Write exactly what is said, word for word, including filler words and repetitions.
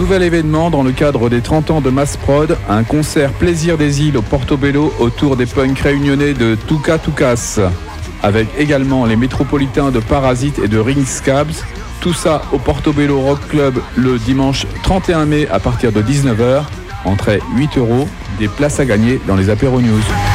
nouvel événement dans le cadre des trente ans de Mass Prod, un concert Plaisir des îles au Portobello autour des punks réunionnais de Tuka Tukas, avec également les métropolitains de Parasite et de Ring Scabs. Tout ça au Portobello Rock Club le dimanche trente et un mai à partir de dix-neuf heures. Entrée huit euros, des places à gagner dans les apéros news.